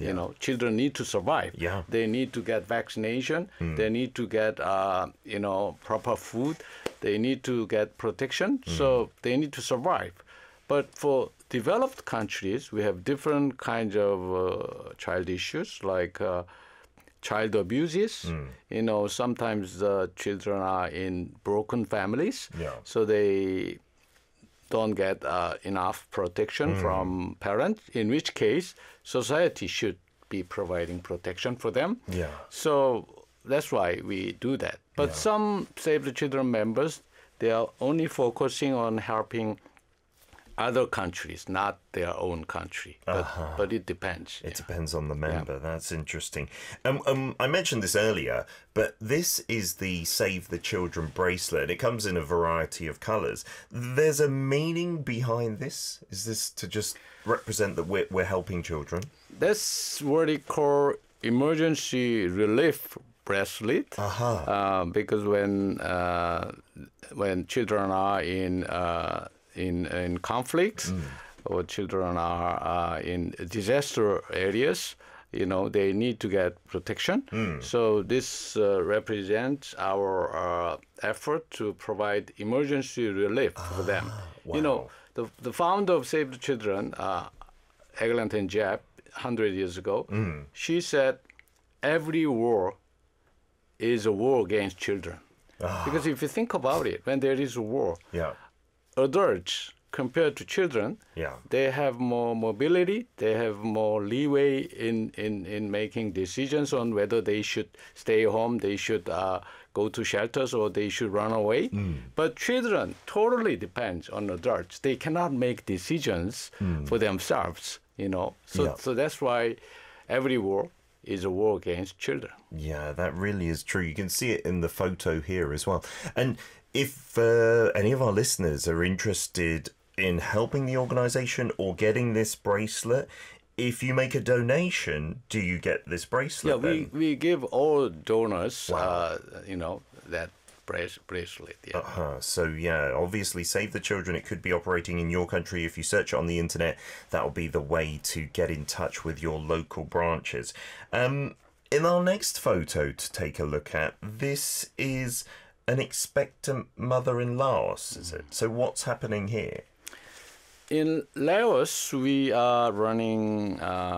You know, children need to survive. Yeah. They need to get vaccination. They need to get, you know, proper food. They need to get protection. So they need to survive. But for developed countries, we have different kinds of child issues, like child abuses. You know, sometimes the children are in broken families, so they don't get enough protection from parents, in which case society should be providing protection for them. So that's why we do that. But some Save the Children members, they are only focusing on helping other countries, not their own country. But it depends. It depends on the member. That's interesting. I mentioned this earlier, but this is the Save the Children bracelet. It comes in a variety of colours. There's a meaning behind this? Is this to just represent that we're helping children? That's what they call emergency relief bracelet. Because when children are in conflict, or children are in disaster areas, you know, they need to get protection. So this represents our effort to provide emergency relief for them. You know, the founder of Save the Children, Eglantine Jepp, 100 years ago, she said, every war is a war against children. Because if you think about it, when there is a war, adults compared to children, they have more mobility, they have more leeway in making decisions on whether they should stay home, they should go to shelters, or they should run away. But children totally depends on adults. They cannot make decisions for themselves, you know. So that's why every war is a war against children. Yeah, that really is true. You can see it in the photo here as well. And if any of our listeners are interested in helping the organisation or getting this bracelet, if you make a donation, do you get this bracelet? Yeah, we give all donors, you know, that bracelet. So yeah, obviously Save the Children, it could be operating in your country. If you search it on the internet, that will be the way to get in touch with your local branches. In our next photo to take a look at, this is an expectant mother in Laos, is it? So what's happening here? In Laos, we are running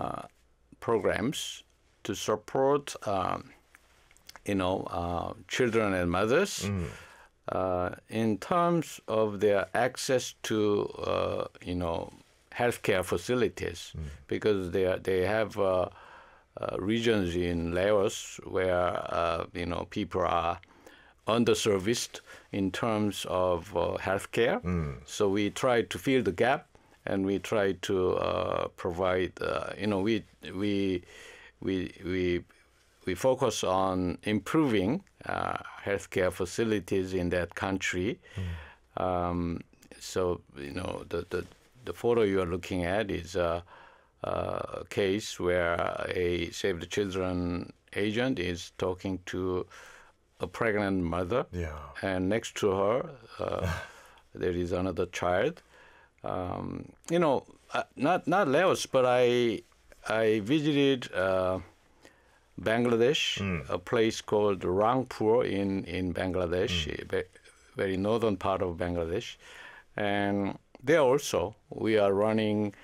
programs to support, you know, children and mothers in terms of their access to, you know, healthcare facilities, because they have regions in Laos where, you know, people are underserviced in terms of healthcare. So we try to fill the gap, and we try to provide. You know, we focus on improving healthcare facilities in that country. So you know, the photo you are looking at is a case where a Save the Children agent is talking to a pregnant mother, and next to her there is another child. You know, not Laos, but I visited Bangladesh, a place called Rangpur in Bangladesh, very northern part of Bangladesh, and there also we are running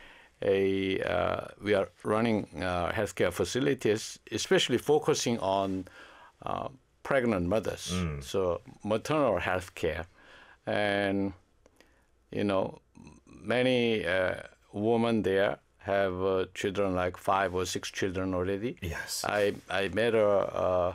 healthcare facilities, especially focusing on pregnant mothers, so maternal health care. And, you know, many women there have children, like 5 or 6 children already. Yes. I met a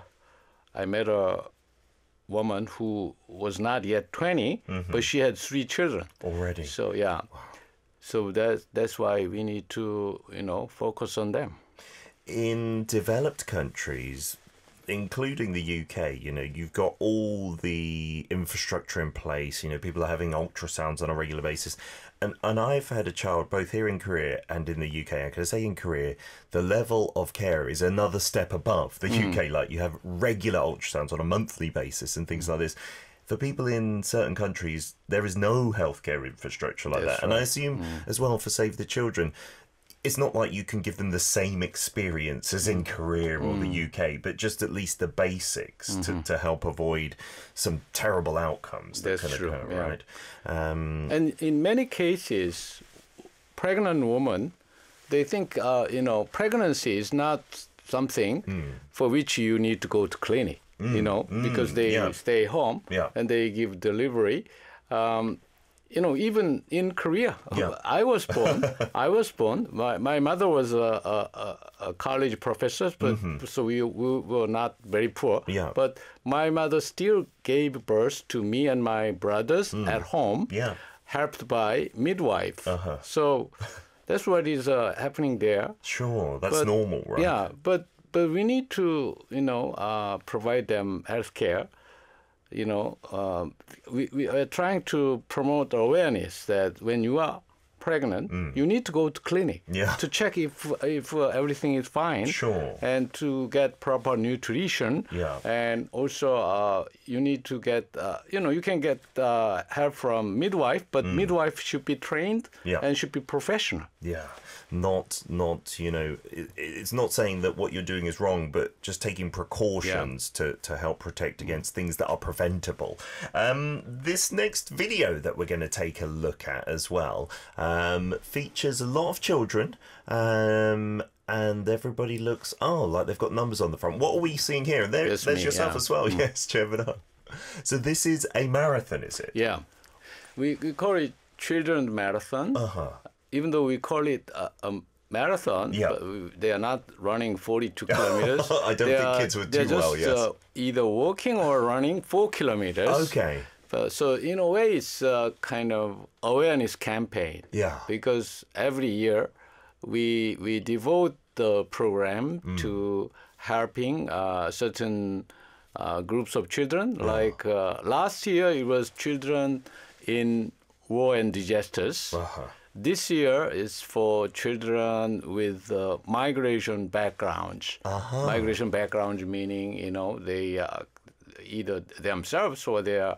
woman who was not yet 20, but she had 3 children. Already. So, yeah. Wow. So that's why we need to, you know, focus on them. In developed countries, including the UK, you know, you've got all the infrastructure in place, you know, people are having ultrasounds on a regular basis. And I've had a child both here in Korea and in the UK. I can say in Korea, the level of care is another step above the UK. Like, you have regular ultrasounds on a monthly basis and things like this. For people in certain countries, there is no healthcare infrastructure like that. And I assume as well for Save the Children, it's not like you can give them the same experience as in Korea or the UK, but just at least the basics to help avoid some terrible outcomes that That's can occur, true, yeah. right? And in many cases, pregnant women, they think, pregnancy is not something for which you need to go to clinic, because they stay home and they give delivery. Even in Korea, I was born. My mother was a college professor, but so we were not very poor. Yeah. But my mother still gave birth to me and my brothers at home, helped by midwife. So that's what is happening there. Sure, that's normal, right? Yeah, but we need to, provide them health care. We are trying to promote awareness that when you are pregnant, you need to go to clinic to check if everything is fine. Sure. And to get proper nutrition. Yeah. And also you need to get, you can get help from midwife, but midwife should be trained and should be professional. Yeah. Not it's not saying that what you're doing is wrong, but just taking precautions to help protect against things that are preventable. This next video that we're going to take a look at as well features a lot of children, and everybody looks like they've got numbers on the front. What are we seeing here? There's yourself as well. Yes, Chairman. So this is a marathon, is it? Yeah, we call it children's marathon. Even though we call it a marathon, but they are not running 42 kilometers. I don't think kids would do well, yes. They're just either walking or running 4 kilometers. Okay. So in a way, it's a kind of awareness campaign. Yeah. Because every year we devote the program to helping certain groups of children. Like last year, it was children in war and disasters. This year is for children with migration backgrounds. Migration backgrounds meaning, they either themselves or their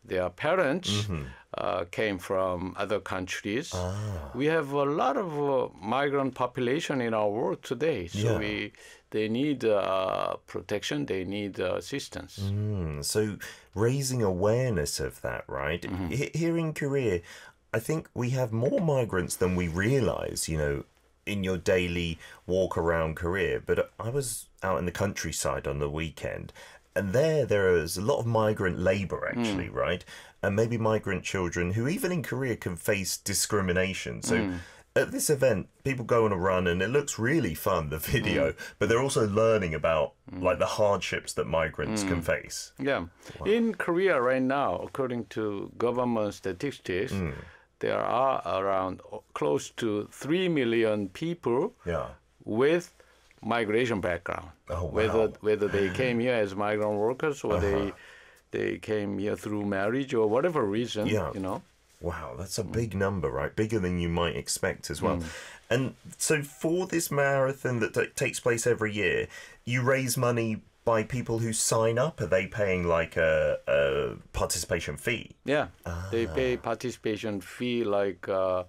parents came from other countries. We have a lot of migrant population in our world today. So they need protection, they need assistance. So raising awareness of that, right? Here in Korea, I think we have more migrants than we realize, in your daily walk around Korea. But I was out in the countryside on the weekend, and there is a lot of migrant labor, actually, right? And maybe migrant children who, even in Korea, can face discrimination. So at this event, people go on a run, and it looks really fun, the video, but they're also learning about like the hardships that migrants can face. Yeah. Wow. In Korea right now, according to government statistics, there are around close to 3 million people with migration background. Whether they came here as migrant workers or they came here through marriage or whatever reason, Wow, that's a big number, right? Bigger than you might expect as well. And so for this marathon that takes place every year, you raise money by people who sign up? Are they paying like a participation fee? Yeah, they pay participation fee like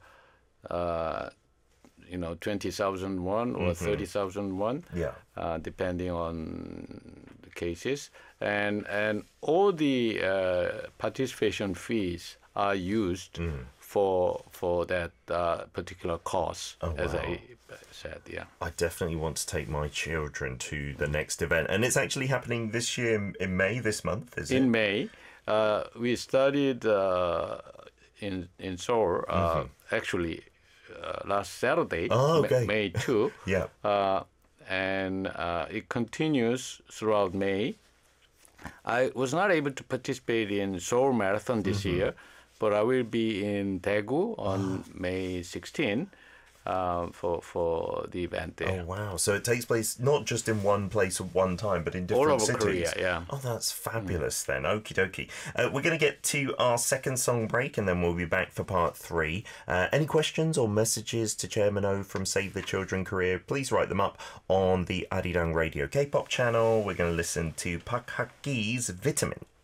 20,000 won or 30,000 won, depending on the cases, and all the participation fees are used for that particular cause, as I said. I definitely want to take my children to the next event, and it's actually happening this year in May, this month, is it? In May, we studied in Seoul, actually last Saturday, May 2. And it continues throughout May. I was not able to participate in Seoul Marathon this year, but I will be in Daegu on May 16 for the event there. Oh, wow. So it takes place not just in one place at one time, but in different cities. All over Korea, Oh, that's fabulous then. Okie dokie. We're going to get to our second song break, and then we'll be back for part 3. Any questions or messages to Chairman O from Save the Children Korea, please write them up on the Arirang Radio K-pop channel. We're going to listen to Park Hak-gi's Vitamin.